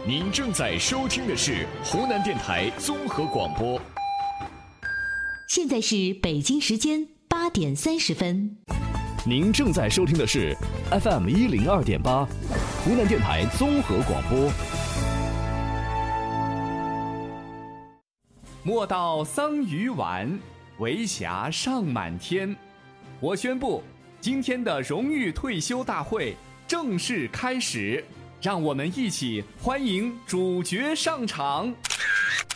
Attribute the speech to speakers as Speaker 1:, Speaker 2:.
Speaker 1: 您正在收听的是湖南电台综合广播。
Speaker 2: 现在是北京时间8点30分。
Speaker 1: 您正在收听的是 FM102.8，湖南电台综合广播。
Speaker 3: 莫道桑榆晚，为霞尚满天。我宣布，今天的荣誉退休大会正式开始，让我们一起欢迎主角上场。